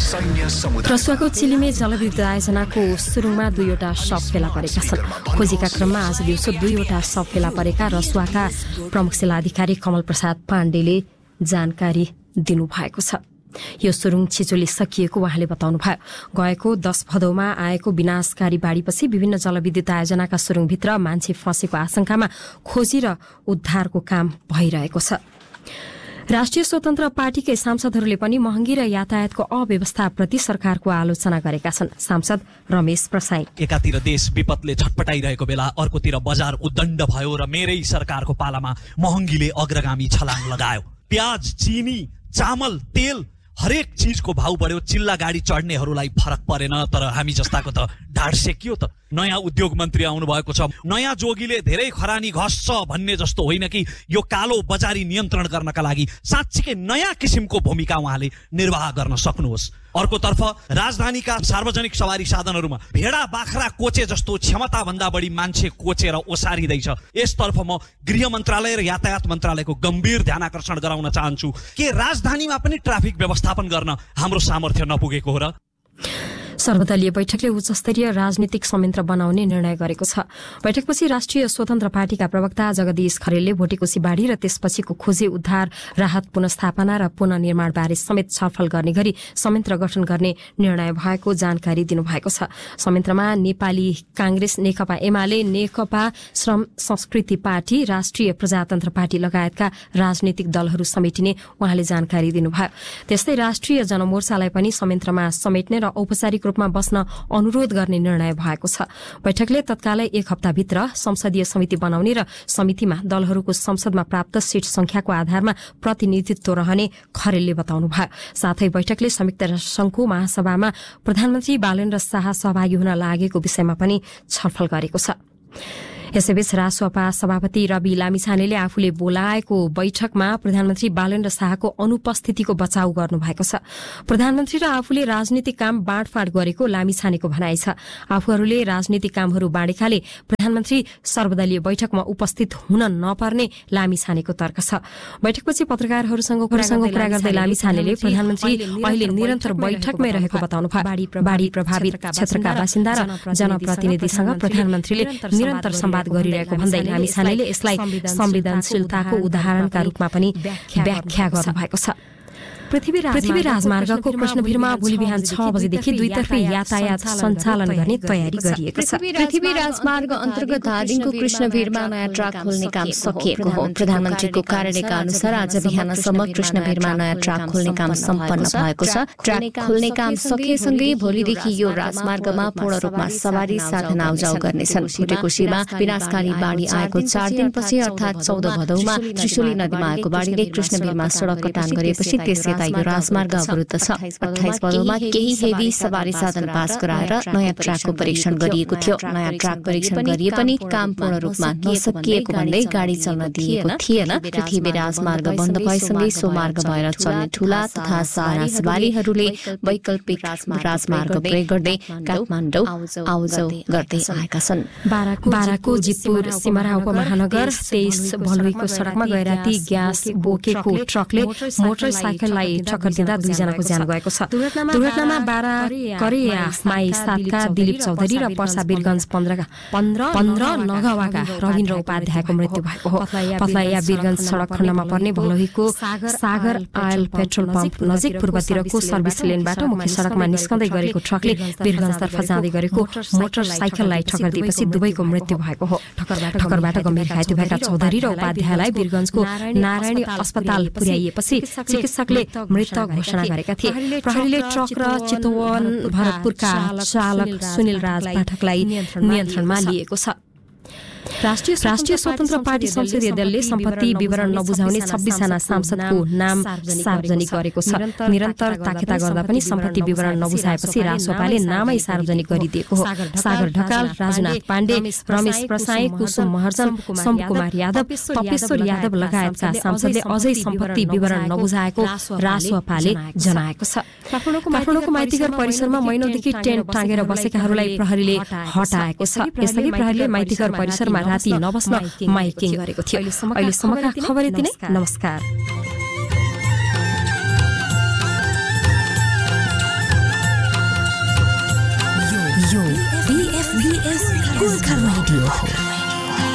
रसुवाको चिलिमे जलविद्युत आयोजनाको सुरुङमा 2वटा शव फेला परेका छन्। खोजीका क्रममा आज दिउँसो 2वटा शव फेला परेका रसुवाका प्रमुख जिल्लाधिकारी कमल प्रसाद पाण्डेले जानकारी दिनुभएको छ। यो सुरुङ छिचोले सकिएको उहाँले बताउनुभयो। गएको 10 भदौमा आएको विनाशकारी बाढ़ीपछि विभिन्न जलविद्युत आयोजनाका सुरुङभित्र मान्छे फँसेको आशंकामा खोजी र उद्धारको काम भइरहेको छ। राष्ट्रिय स्वतन्त्र पार्टीकै सांसदहरूले पनि महँगी र यातायातको अव्यवस्थाप्रति सरकारको आलोचना गरेका छन्। सांसद रमेश प्रसाई एकातिर देश विपदले छटपटाइरहेको बेला अर्कोतिर बजार उद्दण्ड भयो र मेरै सरकारको पालामा महँगीले अग्रगामी छलाङ लगायो। प्याज, चिनी, चामल, तेल हरेक चीजको भाउ बढ्यो। चिल्ला गाडी चढ्नेहरूलाई फरक परेन, तर हामी जस्ताको त ढाड सेकियो त। नयाँ उद्योग मन्त्री आउनु भएको छ। नयाँ जोगीले धेरै खरानी घस्छ भन्ने जस्तो होइन कि यो कालो बजारी नियन्त्रण गर्नका लागि साँच्चीकै नयाँ किसिमको भूमिका उहाँले निर्वाह गर्न सक्नुहोस्। अर्कोतर्फ राजधानीका सार्वजनिक सवारी साधनहरूमा भेडा बाख्रा कोचे जस्तो क्षमता भन्दा बढी मान्छे कोचेर ओसारिँदैछ। यसतर्फ म गृह मन्त्रालय र यातायात मन्त्रालयको गम्भीर ध्यान आकर्षण गराउन चाहन्छु के राजधानीमा पनि ट्राफिक व्यवस्थापन गर्न हाम्रो सामर्थ्य नपुगेको हो र? सर्वदलीय बैठकले उच्चस्तरीय राजनीतिक संयन्त्र बनाउने निर्णय गरेको छ। बैठकपछि राष्ट्रिय स्वतन्त्र पार्टीका प्रवक्ता जगदीश खरेलले भोटेकोशी बाढ़ी र त्यसपछिको खोजी उद्धार, राहत, पुनर्स्थापना र पुनर्निर्माणबारे समेत छलफल गर्ने गरी संयन्त्र गठन गर्ने निर्णय भएको जानकारी दिनुभएको छ। संयन्त्रमा नेपाली कांग्रेस, नेकपा एमाले, नेकपा श्रम संस्कृति पार्टी, राष्ट्रिय प्रजातन्त्र पार्टी लगायतका राजनीतिक दलहरू समेटिने उहाँले जानकारी दिनुभयो। त्यस्तै राष्ट्रिय जनमोर्चालाई पनि संयन्त्रमा समेट्ने र औपचारिक रूपमा बस्न अनुरोध गर्ने निर्णय भएको छ। बैठकले तत्कालै 1 हप्ताभित्र संसदीय समिति बनाउने र समितिमा दलहरूको संसदमा प्राप्त सीट संख्याको आधारमा प्रतिनिधित्व रहने खरेलले बताउनुभयो। साथै बैठकले संयुक्त राष्ट्रसंघको महासभामा प्रधानमन्त्री बालेन्द्र शाह सहभागी हुन लागेको विषयमा पनि छलफल गरेको छ। यसैबीच रासोपा सभापति रवि लामिछानेले आफूले बोलाएको बैठकमा प्रधानमन्त्री बालेन्द्र शाहको अनुपस्थितिको बचाउ गर्नुभएको छ। प्रधानमन्त्री र आफूले राजनीतिक काम बाँडफाँड गरेको लामिछानेको भनाइ छ। आफूहरूले राजनीतिक कामहरू बाँडेकाले प्रधानमन्त्री सर्वदलीय बैठकमा उपस्थित हुन नपर्ने लामिछानेको तर्क छ। बैठकपछि पत्रकारहरूसँग कुरा गर्दै लामिछानेले प्रधानमन्त्री अहिले निरन्तर बैठकमै रहेको बताउनुभयो। बाढ़ी प्रभावित क्षेत्रका बासिन्दा र जनप्रतिनिधिसँग प्रधानमन्त्रीले निरन्तर संवाद गरिरहेको भन्दै लामिछानेले यसलाई संवेदनशीलताको उदाहरणका रूपमा पनि व्याख्या गर्नुभएको छ। पृथ्वी राजमार्गको कृष्णभिरमा भोलि बिहान 6 बजेदेखि दुईतर्फी यातायात सञ्चालन गर्ने तयारी गरिएको छ। पृथ्वी राजमार्ग अन्तर्गत धादिङको कृष्णभिरमा नयाँ ट्र्याक खोल्ने काम सकिएको हो। प्रधानमन्त्रीको कार्यालयका अनुसार आज बिहानसम्म कृष्णभिरमा नयाँ ट्र्याक खोल्ने काम सम्पन्न भएको छ। ट्र्याक खोल्ने काम सकिएसँगै भोलिदेखि यो राजमार्गमा पूर्ण रूपमा सवारी साधन आउजाउ गर्नेछन्। भोटेकोशीमा विनाशकारी बाढ़ी आएको 4 दिनपछि अर्थात 14 भदौमा त्रिशुली नदीमा आएको बाढ़ीले कृष्णभिरमा सड़क कटान गरेपछि त्यसै यो राजमार्ग अवरुद्ध छ। 28 भदौमा केही हेभी सवारी साधन पास गराएर नयाँ ट्र्याकको परीक्षण गरिएको थियो। नयाँ ट्र्याक परीक्षण गरिए पनि काम पूर्ण रूपमा नसकिएको भन्दै गाड़ी चल्न दिएको थिएन। पृथ्वी राजमार्ग बन्द भएसँगै सो मार्ग भएर चल्ने ठूला तथा साना सवारीहरूले वैकल्पिक राजमार्ग प्रयोग गर्दै काठमाडौँ आउजाउ गर्दै आएका छन्। बाराको जितपुर सिमरा उपमहानगर 23 भलुईको सड़कमा गैराती ग्यास बोकेको ट्रकले मोटरसाइकललाई ठक्कर दिँदा 2 जनाको ज्यान गएको छ। दुर्घटनामा बारा करेया माई 7 का दिलीप चौधरी र पर्सा वीरगंज 15 नगवाका रविन्द्र उपाध्यायको मृत्यु भएको हो। पतलाया वीरगंज सड़क खण्डमा पर्ने भलुईको सागर आयल पेट्रोल पम्प नजिक पूर्वतिरको सर्भिस लेनबाट मुख्य सड़कमा निस्कँदै गरेको ट्रकले वीरगंजतर्फ जाँदै गरेको मोटरसाइकललाई ठक्कर दिएपछि दुवैको मृत्यु भएको हो। ठक्करबाट गम्भीर घाइते भएका चौधरी र उपाध्यायलाई वीरगंजको नारायणी अस्पताल पुर्याइएपछि चिकित्सकले मृत घोषणा गरेका थिए। प्रहरीले ट्रक र चितवन भरतपुरका चालक सुनिल राज पाठकलाई नियन्त्रणमा लिएको छ। राष्ट्रिय स्वतन्त्र पार्टी संसदीय दलले सम्पत्ति विवरण नबुझाउने 26 जना सांसदको नाम सार्वजनिक गरेको छ। निरन्तर ताकेता गर्दा पनि सम्पत्ति विवरण नबुझाएपछि रासोपाले नामै सार्वजनिक गरिदिएको हो। सागर ढकाल, राजुनाथ पाण्डे, रमेश प्रसाई, कुसुम महर्जन, शम्भु कुमार यादव, तपेश्वर यादव लगायतका सांसदले अझै सम्पत्ति विवरण नबुझाएको रासोपाले जनाएको छ। काठमाडौँको माइतीघर परिसरमा महिनौदेखि टेन्ट टाँगेर बसेकाहरूलाई प्रहरीले हटाएको छ। यसअघि प्रहरीले माइतीघर परिसरमा राति नबस्न माइकिङ गरेको थियो। अहिलेसम्मका खबर यति नै। नमस्कार। गोर्खा रेडियो हो।